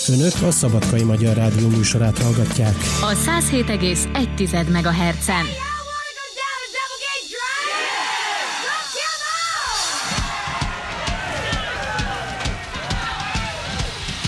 Önök a Szabadkai Magyar Rádió műsorát hallgatják. A 107,1 MHz-en.